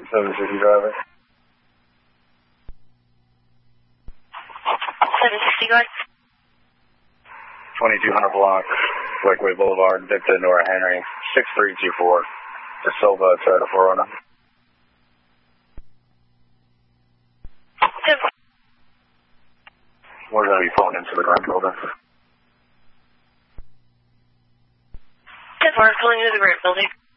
760 driver. 760 guard. 2200 block, Lakeway Boulevard, Victor Nora Henry, 6324. De Silva, Toyota 4runner. We're going to be pulling into the Grand Building. 10-4, pulling into the Grand Building.